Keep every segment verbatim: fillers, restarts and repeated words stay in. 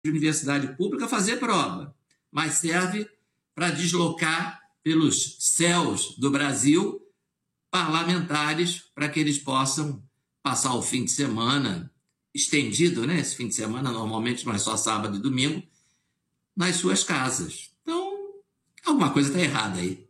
de universidade pública fazer prova, mas serve para deslocar pelos céus do Brasil parlamentares para que eles possam passar o fim de semana estendido, né? Esse fim de semana normalmente não é só sábado e domingo, nas suas casas. Então, alguma coisa está errada aí.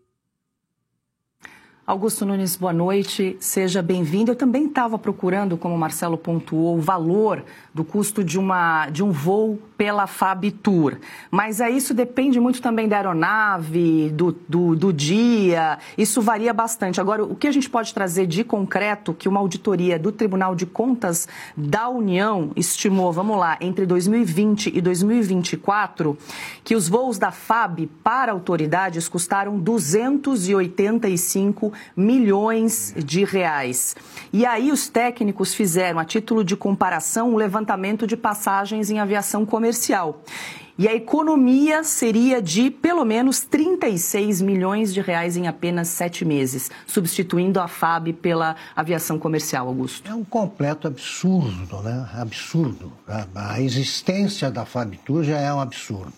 Augusto Nunes, boa noite, seja bem-vindo. Eu também estava procurando, como o Marcelo pontuou, o valor do custo de, uma, de um voo pela FABTUR. Mas aí isso depende muito também da aeronave, do, do, do dia, isso varia bastante. Agora, o que a gente pode trazer de concreto, que uma auditoria do Tribunal de Contas da União estimou, vamos lá, entre dois mil e vinte e dois mil e vinte e quatro, que os voos da F A B para autoridades custaram duzentos e oitenta e cinco milhões de reais. E aí os técnicos fizeram, a título de comparação, um levantamento de passagens em aviação comercial. E a economia seria de pelo menos trinta e seis milhões de reais em apenas sete meses, substituindo a F A B pela aviação comercial, Augusto. É um completo absurdo, né? Absurdo. A, a existência da FABTUR já é um absurdo.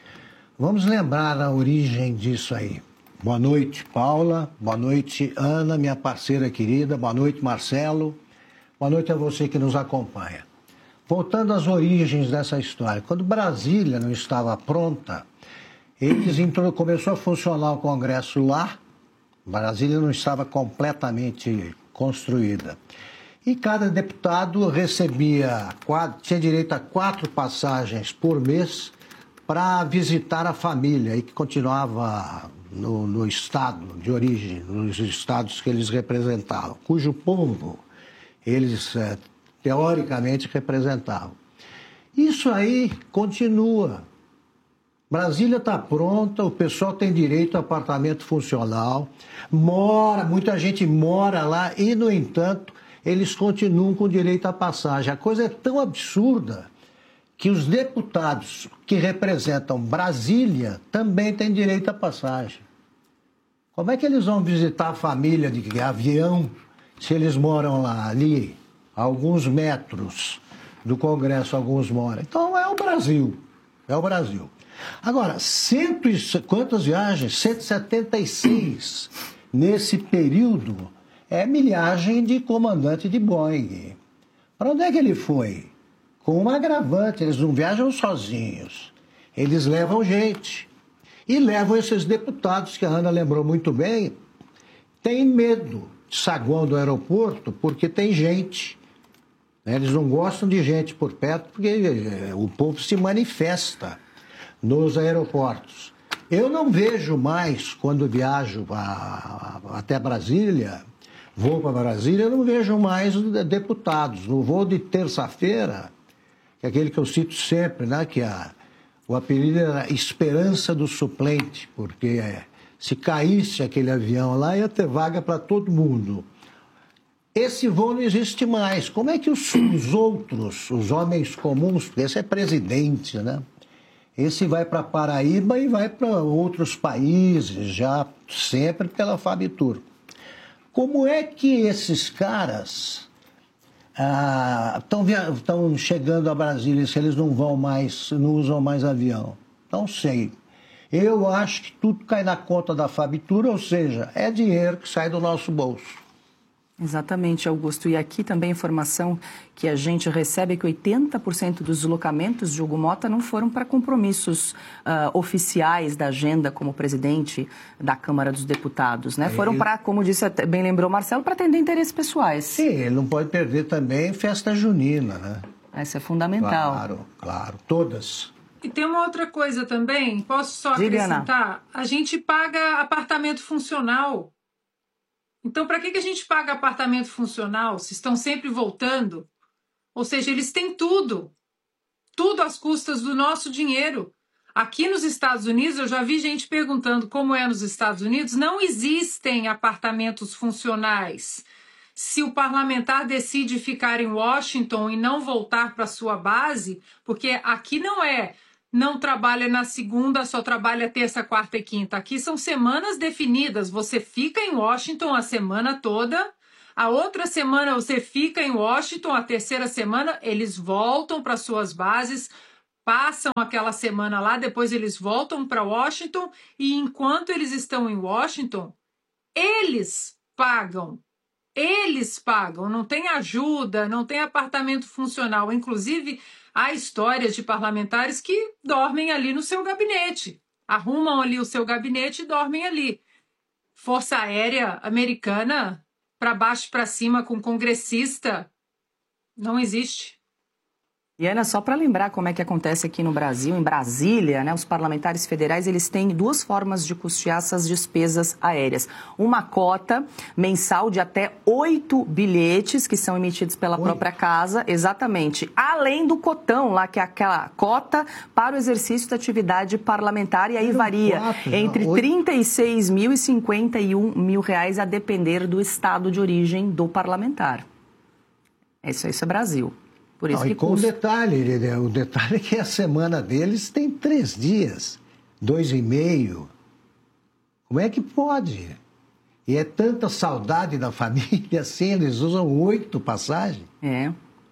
Vamos lembrar a origem disso aí. Boa noite, Paula. Boa noite, Ana, minha parceira querida. Boa noite, Marcelo. Boa noite a você que nos acompanha. Voltando às origens dessa história, quando Brasília não estava pronta, eles intro... começou a funcionar o Congresso lá, Brasília não estava completamente construída. E cada deputado recebia, quatro, tinha direito a quatro passagens por mês para visitar a família, e que continuava no, no estado de origem, nos estados que eles representavam, cujo povo eles, é, teoricamente, representavam. Isso aí continua. Brasília está pronta, o pessoal tem direito a apartamento funcional, mora, muita gente mora lá e, no entanto, eles continuam com direito à passagem. A coisa é tão absurda que os deputados que representam Brasília também têm direito à passagem. Como é que eles vão visitar a família de avião se eles moram lá, ali, a alguns metros do Congresso, alguns moram? Então é o Brasil, é o Brasil. Agora, cento e, quantas viagens? cento e setenta e seis nesse período é milhagem de comandante de Boeing. Para onde é que ele foi? Com um agravante, eles não viajam sozinhos, eles levam gente. E levam esses deputados, que a Ana lembrou muito bem, têm medo de saguão do aeroporto porque tem gente. Eles não gostam de gente por perto porque o povo se manifesta nos aeroportos. Eu não vejo mais, quando viajo a, a, até Brasília, vou para Brasília, eu não vejo mais deputados. No voo de terça-feira, que é aquele que eu cito sempre, né, que a, o apelido era Esperança do Suplente, porque é, se caísse aquele avião lá, ia ter vaga para todo mundo. Esse voo não existe mais. Como é que os, os outros, os homens comuns, porque esse é presidente, né? Esse vai para Paraíba e vai para outros países, já sempre pela FABTUR. Como é que esses caras estão ah, chegando a Brasília se eles não vão mais, não usam mais avião? Não sei. Eu acho que tudo cai na conta da FABTUR, ou seja, é dinheiro que sai do nosso bolso. Exatamente, Augusto. E aqui também a informação que a gente recebe é que oitenta por cento dos deslocamentos de Hugo Mota não foram para compromissos uh, oficiais da agenda como presidente da Câmara dos Deputados, né? Foram para, como disse, bem lembrou Marcelo, para atender interesses pessoais. Sim, ele não pode perder também festa junina, né? Essa é fundamental. Claro, claro, todas. E tem uma outra coisa também, posso só acrescentar? A gente paga apartamento funcional. Então, para que, que a gente paga apartamento funcional se estão sempre voltando? Ou seja, eles têm tudo. Tudo às custas do nosso dinheiro. Aqui nos Estados Unidos, eu já vi gente perguntando como é nos Estados Unidos, não existem apartamentos funcionais. Se o parlamentar decide ficar em Washington e não voltar para sua base, porque aqui não é... não trabalha na segunda, só trabalha terça, quarta e quinta. Aqui são semanas definidas. Você fica em Washington a semana toda, a outra semana você fica em Washington, a terceira semana eles voltam para suas bases passam aquela semana lá, depois eles voltam para Washington e enquanto eles estão em Washington, eles pagam. Eles pagam, não tem ajuda, não tem apartamento funcional. Inclusive, há histórias de parlamentares que dormem ali no seu gabinete. Arrumam ali o seu gabinete e dormem ali. Força Aérea Americana, para baixo e para cima com congressista, não existe. E Ana, só para lembrar como é que acontece aqui no Brasil, em Brasília, né, os parlamentares federais eles têm duas formas de custear essas despesas aéreas. Uma cota mensal de até oito bilhetes que são emitidos pela Oi. própria casa, exatamente, além do cotão lá, que é aquela cota para o exercício da atividade parlamentar, e aí varia quatro, entre não, trinta e seis mil e cinquenta e um mil reais, a depender do estado de origem do parlamentar. Isso, isso é Brasil. Por isso Não, que e com o detalhe, o detalhe é que a semana deles tem três dias, dois e meio. Como é que pode? E é tanta saudade da família assim, eles usam oito passagens. É.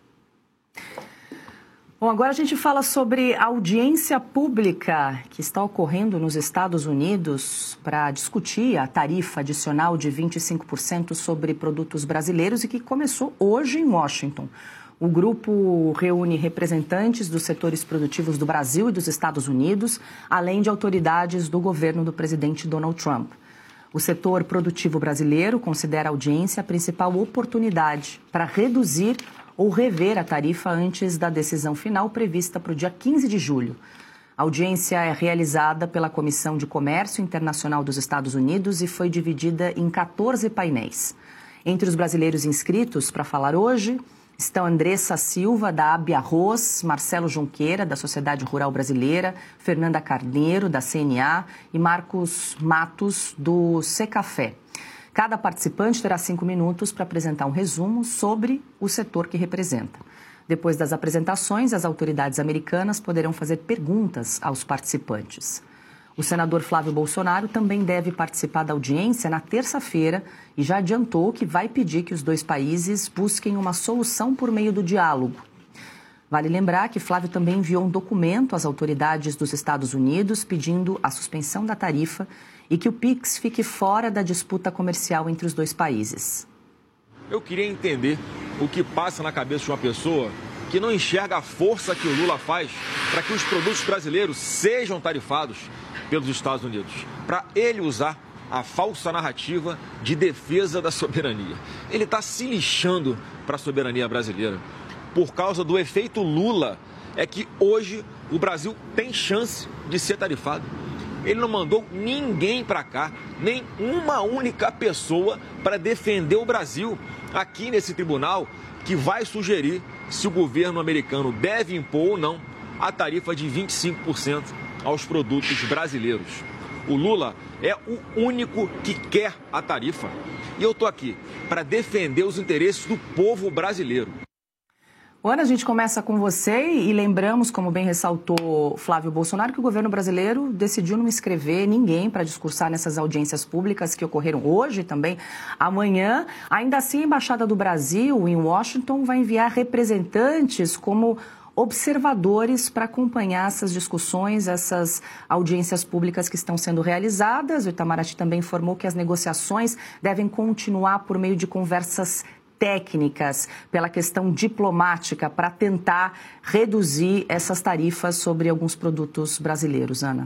Bom, agora a gente fala sobre a audiência pública que está ocorrendo nos Estados Unidos para discutir a tarifa adicional de vinte e cinco por cento sobre produtos brasileiros e que começou hoje em Washington. O grupo reúne representantes dos setores produtivos do Brasil e dos Estados Unidos, além de autoridades do governo do presidente Donald Trump. O setor produtivo brasileiro considera a audiência a principal oportunidade para reduzir ou rever a tarifa antes da decisão final prevista para o dia quinze de julho. A audiência é realizada pela Comissão de Comércio Internacional dos Estados Unidos e foi dividida em quatorze painéis. Entre os brasileiros inscritos para falar hoje estão Andressa Silva, da Abia Arroz, Marcelo Junqueira, da Sociedade Rural Brasileira, Fernanda Carneiro, da C N A e Marcos Matos, do Secafé. Cada participante terá cinco minutos para apresentar um resumo sobre o setor que representa. Depois das apresentações, as autoridades americanas poderão fazer perguntas aos participantes. O senador Flávio Bolsonaro também deve participar da audiência na terça-feira e já adiantou que vai pedir que os dois países busquem uma solução por meio do diálogo. Vale lembrar que Flávio também enviou um documento às autoridades dos Estados Unidos pedindo a suspensão da tarifa e que o Pix fique fora da disputa comercial entre os dois países. Eu queria entender o que passa na cabeça de uma pessoa que não enxerga a força que o Lula faz para que os produtos brasileiros sejam tarifados pelos Estados Unidos, para ele usar a falsa narrativa de defesa da soberania. Ele está se lixando para a soberania brasileira. Por causa do efeito Lula, é que hoje o Brasil tem chance de ser tarifado. Ele não mandou ninguém para cá, nem uma única pessoa para defender o Brasil aqui nesse tribunal que vai sugerir se o governo americano deve impor ou não a tarifa de vinte e cinco por cento aos produtos brasileiros. O Lula é o único que quer a tarifa. E eu estou aqui para defender os interesses do povo brasileiro. Ana, a gente começa com você e lembramos, como bem ressaltou Flávio Bolsonaro, que o governo brasileiro decidiu não escrever ninguém para discursar nessas audiências públicas que ocorreram hoje e também amanhã. Ainda assim, a Embaixada do Brasil em Washington vai enviar representantes como observadores para acompanhar essas discussões, essas audiências públicas que estão sendo realizadas. O Itamaraty também informou que as negociações devem continuar por meio de conversas técnicas, pela questão diplomática, para tentar reduzir essas tarifas sobre alguns produtos brasileiros. Ana.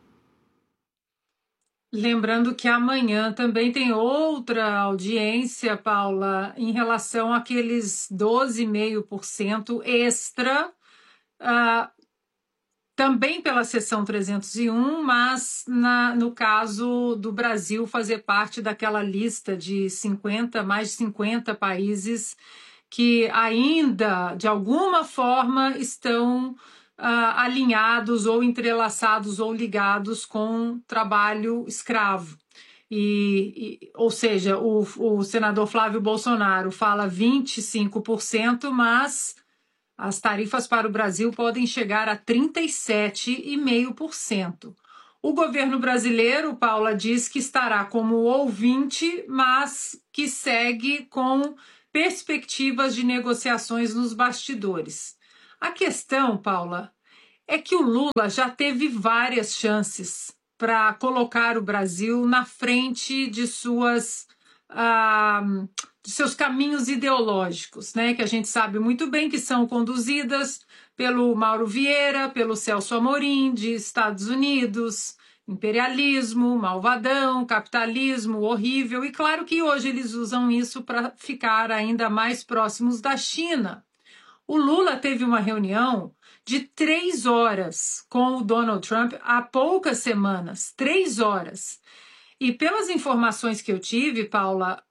Lembrando que amanhã também tem outra audiência, Paula, em relação àqueles doze vírgula cinco por cento extra, uh, também pela seção trezentos e um, mas na, no caso do Brasil fazer parte daquela lista de cinquenta, mais de cinquenta países que ainda, de alguma forma, estão Uh, alinhados ou entrelaçados ou ligados com trabalho escravo. E, e, ou seja, o, o senador Flávio Bolsonaro fala vinte e cinco por cento, mas as tarifas para o Brasil podem chegar a trinta e sete vírgula cinco por cento. O governo brasileiro, Paula, diz que estará como ouvinte, mas que segue com perspectivas de negociações nos bastidores. A questão, Paula, é que o Lula já teve várias chances para colocar o Brasil na frente de suas ah, de seus caminhos ideológicos, né? Que a gente sabe muito bem que são conduzidas pelo Mauro Vieira, pelo Celso Amorim, de Estados Unidos, imperialismo, malvadão, capitalismo horrível, e claro que hoje eles usam isso para ficar ainda mais próximos da China. O Lula teve uma reunião de três horas com o Donald Trump há poucas semanas, três horas. E pelas informações que eu tive, Paula,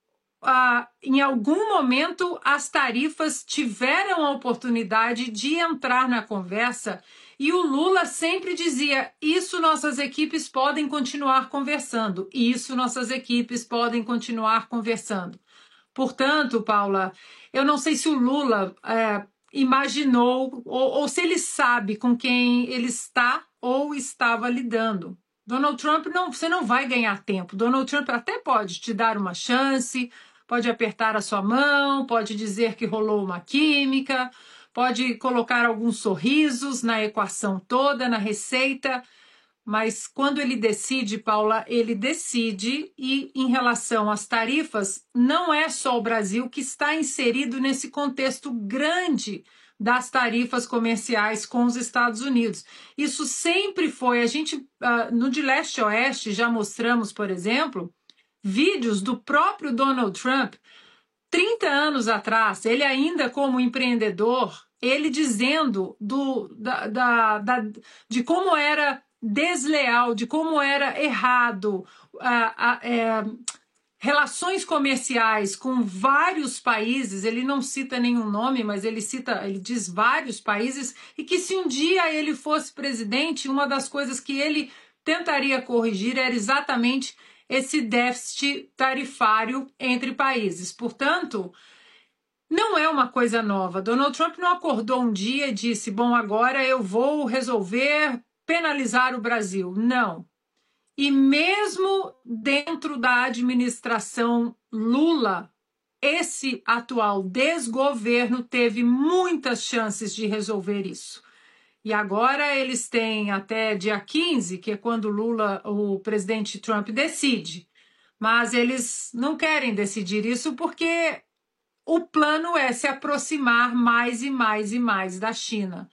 ah, em algum momento as tarifas tiveram a oportunidade de entrar na conversa e o Lula sempre dizia, isso nossas equipes podem continuar conversando, isso nossas equipes podem continuar conversando. Portanto, Paula, eu não sei se o Lula é, imaginou ou, ou se ele sabe com quem ele está ou estava lidando. Donald Trump, não, você não vai ganhar tempo. Donald Trump até pode te dar uma chance, pode apertar a sua mão, pode dizer que rolou uma química, pode colocar alguns sorrisos na equação toda, na receita, mas quando ele decide, Paula, ele decide, e em relação às tarifas, não é só o Brasil que está inserido nesse contexto grande das tarifas comerciais com os Estados Unidos. Isso sempre foi, a gente, uh, no de leste a oeste, já mostramos, por exemplo, vídeos do próprio Donald Trump, trinta anos atrás, ele ainda como empreendedor, ele dizendo do, da, da, da, de como era desleal, de como era errado, a, a, é, relações comerciais com vários países, ele não cita nenhum nome, mas ele cita, ele diz vários países, e que se um dia ele fosse presidente, uma das coisas que ele tentaria corrigir era exatamente esse déficit tarifário entre países. Portanto, não é uma coisa nova. Donald Trump não acordou um dia e disse, bom, agora eu vou resolver penalizar o Brasil. Não. E mesmo dentro da administração Lula, esse atual desgoverno teve muitas chances de resolver isso. E agora eles têm até dia quinze, que é quando Lula, o presidente Trump, decide. Mas eles não querem decidir isso porque o plano é se aproximar mais e mais e mais da China.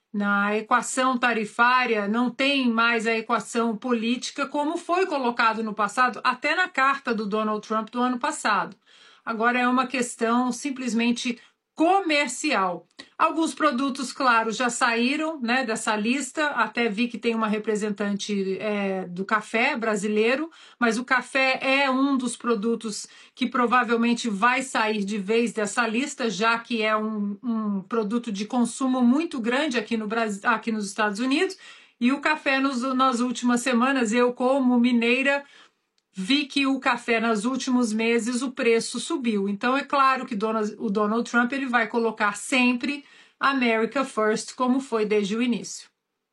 Na equação tarifária não tem mais a equação política como foi colocado no passado, até na carta do Donald Trump do ano passado. Agora é uma questão simplesmente comercial. Alguns produtos, claro, já saíram, né, dessa lista, até vi que tem uma representante é, do café brasileiro, mas o café é um dos produtos que provavelmente vai sair de vez dessa lista, já que é um, um produto de consumo muito grande aqui, no Brasil, aqui nos Estados Unidos, e o café nos, nas últimas semanas, eu como mineira, vi que o café, nos últimos meses, o preço subiu. Então, é claro que Donald, o Donald Trump ele vai colocar sempre America First, como foi desde o início.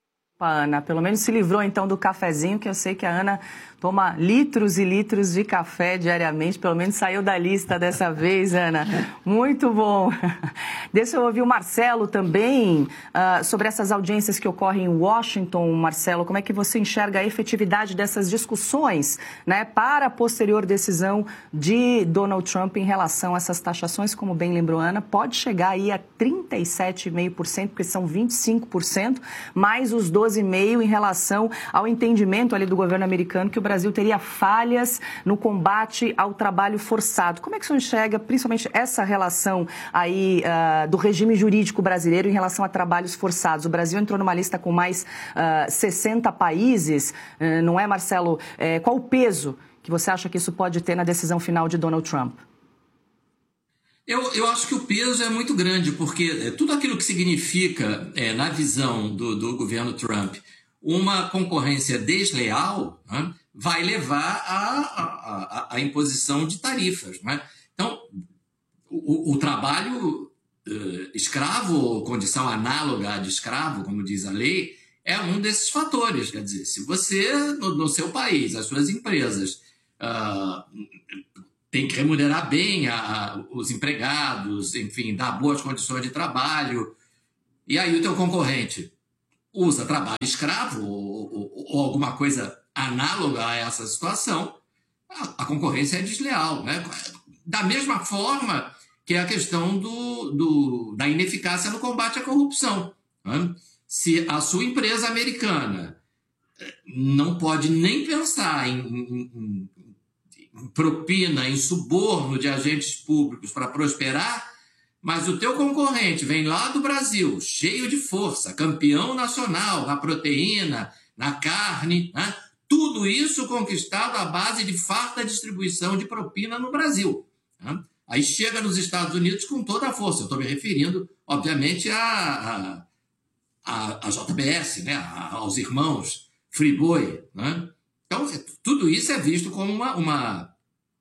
Ana, pelo menos se livrou então do cafezinho, que eu sei que a Ana toma litros e litros de café diariamente, pelo menos saiu da lista dessa vez, Ana. Muito bom. Deixa eu ouvir o Marcelo também uh, sobre essas audiências que ocorrem em Washington. Marcelo, como é que você enxerga a efetividade dessas discussões, né, para a posterior decisão de Donald Trump em relação a essas taxações, como bem lembrou Ana, pode chegar aí a trinta e sete vírgula cinco por cento, porque são vinte e cinco por cento, mais os doze vírgula cinco por cento em relação ao entendimento ali do governo americano que o Brasil teria falhas no combate ao trabalho forçado. Como é que você enxerga, principalmente, essa relação aí uh, do regime jurídico brasileiro em relação a trabalhos forçados? O Brasil entrou numa lista com mais uh, sessenta países, uh, não é, Marcelo? Uh, qual o peso que você acha que isso pode ter na decisão final de Donald Trump? Eu, eu acho que o peso é muito grande, porque tudo aquilo que significa, é, na visão do, do governo Trump, uma concorrência desleal, né, vai levar à imposição de tarifas. Né? Então, o, o trabalho uh, escravo, ou condição análoga à de escravo, como diz a lei, é um desses fatores. Quer dizer, se você, no, no seu país, as suas empresas, uh, tem que remunerar bem a, a, os empregados, enfim, dar boas condições de trabalho, e aí o teu concorrente usa trabalho escravo ou, ou, ou alguma coisa análoga a essa situação, a, a concorrência é desleal, né? Da mesma forma que é a questão do, do, da ineficácia no combate à corrupção, né? Se a sua empresa americana não pode nem pensar em, em, em propina, em suborno de agentes públicos para prosperar, mas o teu concorrente vem lá do Brasil, cheio de força, campeão nacional na proteína, na carne, né? Tudo isso conquistado à base de farta distribuição de propina no Brasil, né? Aí chega nos Estados Unidos com toda a força. Eu estou me referindo, obviamente, a, a, a J B S, né? a, aos irmãos Friboi, né? Então, tudo isso é visto como uma, uma,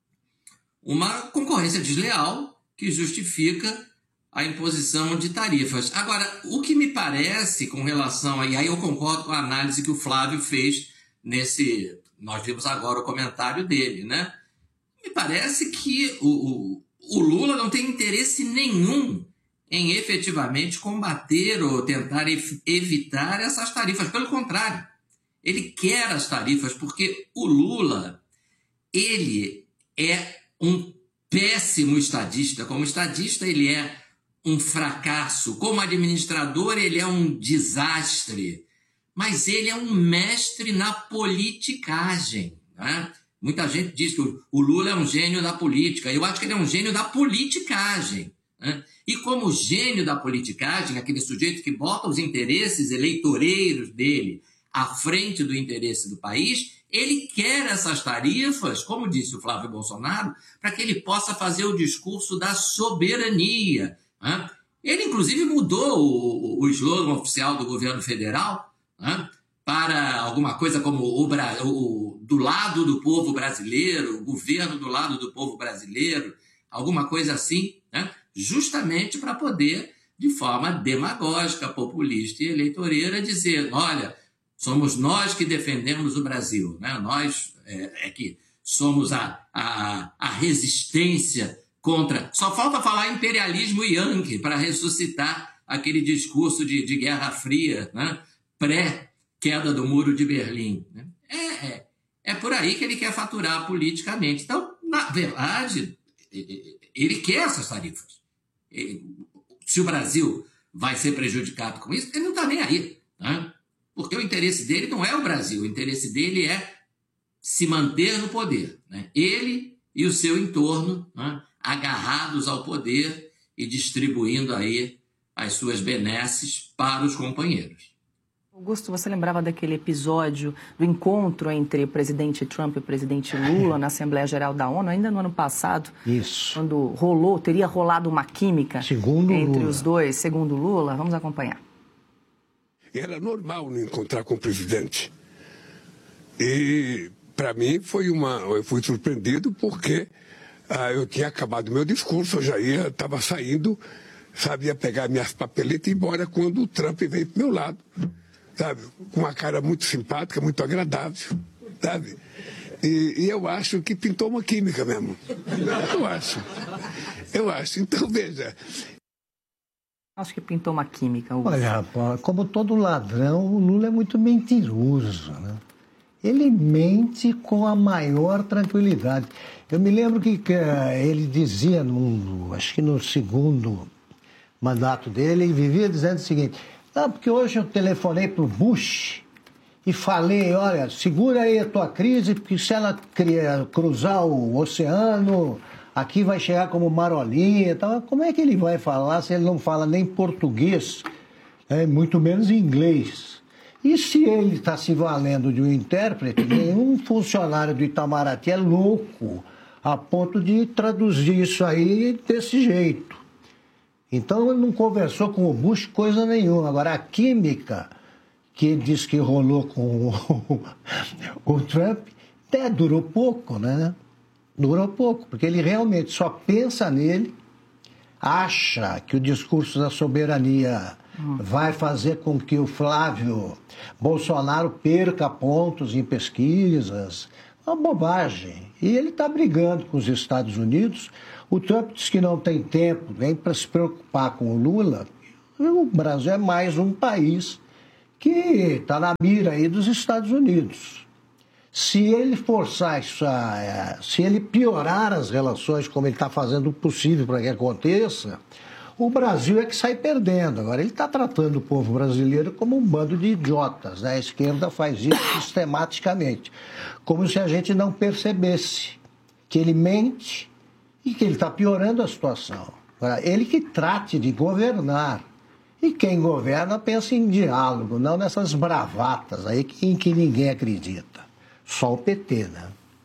uma concorrência desleal que justifica a imposição de tarifas. Agora, o que me parece com relação a... E aí eu concordo com a análise que o Flávio fez nesse... Nós vimos agora o comentário dele, né? Me parece que o, o, o Lula não tem interesse nenhum em efetivamente combater ou tentar ev- evitar essas tarifas. Pelo contrário, ele quer as tarifas porque o Lula, ele é um péssimo estadista. Como estadista, ele é um fracasso. Como administrador, ele é um desastre. Mas ele é um mestre na politicagem, né? Muita gente diz que o Lula é um gênio da política. Eu acho que ele é um gênio da politicagem, né? E como gênio da politicagem, aquele sujeito que bota os interesses eleitoreiros dele à frente do interesse do país, ele quer essas tarifas, como disse o Flávio Bolsonaro, para que ele possa fazer o discurso da soberania, né? Ele, inclusive, mudou o, o slogan oficial do governo federal, né, para alguma coisa como o, o, do lado do povo brasileiro, o governo do lado do povo brasileiro, alguma coisa assim, né, justamente para poder, de forma demagógica, populista e eleitoreira, dizer, olha, somos nós que defendemos o Brasil, né? Nós é, é que somos a, a, a resistência contra... Só falta falar imperialismo yankee para ressuscitar aquele discurso de, de Guerra Fria, né, pré-queda do Muro de Berlim. É, é, é por aí que ele quer faturar politicamente. Então, na verdade, ele quer essas tarifas. Se o Brasil vai ser prejudicado com isso, ele não está nem aí, né? Porque o interesse dele não é o Brasil, o interesse dele é se manter no poder, né? Ele e o seu entorno, né, agarrados ao poder e distribuindo aí as suas benesses para os companheiros. Augusto, você lembrava daquele episódio do encontro entre o presidente Trump e o presidente Lula na Assembleia Geral da ONU, ainda no ano passado? Isso. Quando rolou, teria rolado uma química segundo entre Lula. os dois, segundo Lula. Vamos acompanhar. Era normal não encontrar com o presidente. E, para mim, foi uma... eu fui surpreendido porque ah, eu tinha acabado meu discurso, eu já ia, estava saindo, sabia pegar minhas papeletas e ir embora quando o Trump veio para o meu lado. Sabe, com uma cara muito simpática, muito agradável, sabe? E, e eu acho que pintou uma química mesmo. Eu acho. Eu acho. Então, veja. Acho que pintou uma química. Augusto. Olha, rapaz, como todo ladrão, o Lula é muito mentiroso, né? Ele mente com a maior tranquilidade. Eu me lembro que, que ele dizia, no, acho que no segundo mandato dele, ele vivia dizendo o seguinte... Não, porque hoje eu telefonei para o Bush e falei, olha, segura aí a tua crise, porque se ela cruzar o oceano, aqui vai chegar como marolinha. Então, como é que ele vai falar se ele não fala nem português, é, muito menos inglês? E se ele está se valendo de um intérprete, nenhum funcionário do Itamaraty é louco a ponto de traduzir isso aí desse jeito. Então, ele não conversou com o Bush coisa nenhuma. Agora, a química que ele disse que rolou com o, o Trump, até durou pouco, né? Durou pouco, porque ele realmente só pensa nele, acha que o discurso da soberania hum. vai fazer com que o Flávio Bolsonaro perca pontos em pesquisas. Uma bobagem. E ele está brigando com os Estados Unidos. O Trump diz que não tem tempo nem para se preocupar com o Lula. O Brasil é mais um país que está na mira aí dos Estados Unidos. Se ele forçar isso, a, se ele piorar as relações, como ele está fazendo o possível para que aconteça, o Brasil é que sai perdendo. Agora, ele está tratando o povo brasileiro como um bando de idiotas, né? A esquerda faz isso sistematicamente, como se a gente não percebesse que ele mente e que ele está piorando a situação. Agora, ele que trate de governar. E quem governa pensa em diálogo, não nessas bravatas aí em que ninguém acredita. Só o P T, né?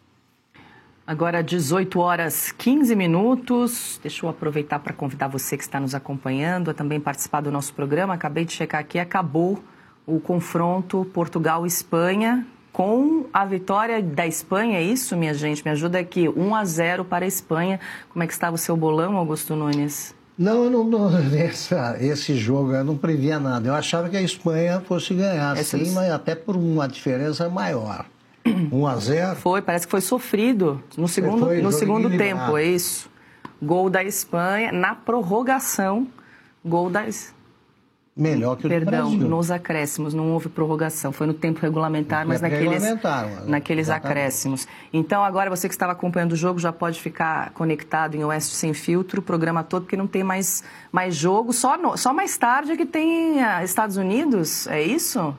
Agora, dezoito horas e quinze minutos. Deixa eu aproveitar para convidar você que está nos acompanhando a também participar do nosso programa. Acabei de checar aqui, acabou o confronto Portugal-Espanha com a vitória da Espanha. É isso, minha gente? Me ajuda aqui. um a zero para a Espanha. Como é que estava o seu bolão, Augusto Nunes? Não, eu não, não essa, esse jogo eu não previa nada. Eu achava que a Espanha fosse ganhar, Essa... sim, mas até por uma diferença maior. um a zero? Foi, parece que foi sofrido no segundo, foi, no segundo tempo, é isso. Gol da Espanha na prorrogação, gol da... Melhor que o Perdão, do Brasil. nos acréscimos, não houve prorrogação, foi no tempo regulamentar, mas naqueles, mas naqueles acréscimos. Então, agora você que estava acompanhando o jogo já pode ficar conectado em Oeste Sem Filtro, o programa todo, porque não tem mais, mais jogo, só, no, só mais tarde que tem Estados Unidos, é isso?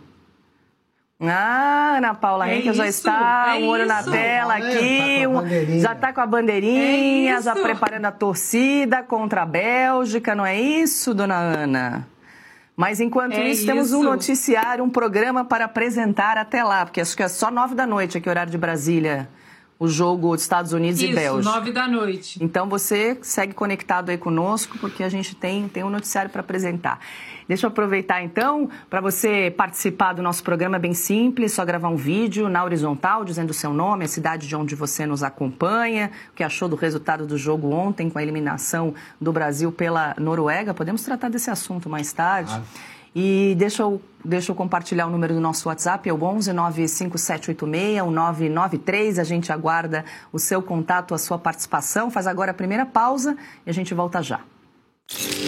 Ah, Ana Paula é Henkel isso, já está, é um olho isso. na tela aqui, tá um, já está com a bandeirinha, é já preparando a torcida contra a Bélgica, não é isso, dona Ana? Mas enquanto é isso, isso, temos um noticiário, um programa para apresentar até lá, porque acho que é só nove da noite aqui, horário de Brasília, o jogo dos Estados Unidos isso, e Bélgica. Isso, nove da noite. Então você segue conectado aí conosco, porque a gente tem, tem um noticiário para apresentar. Deixa eu aproveitar então, para você participar do nosso programa, é bem simples, só gravar um vídeo na horizontal, dizendo o seu nome, a cidade de onde você nos acompanha, o que achou do resultado do jogo ontem, com a eliminação do Brasil pela Noruega. Podemos tratar desse assunto mais tarde. Ah. E deixa eu, deixa eu compartilhar o número do nosso WhatsApp, é o onze nove cinco sete oito seis um nove nove três. A gente aguarda o seu contato, a sua participação. Faz agora a primeira pausa e a gente volta já.